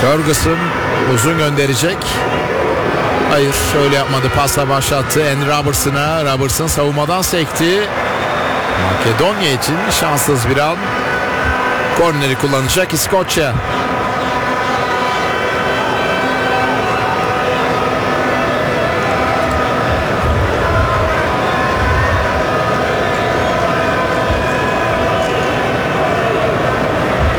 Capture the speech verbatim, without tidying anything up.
Ferguson uzun gönderecek. Hayır, öyle yapmadı. Pasla başlattı Andy Robertson'a. Robertson savunmadan sekti. Makedonya için şanssız bir an. Korneri kullanacak İskoçya.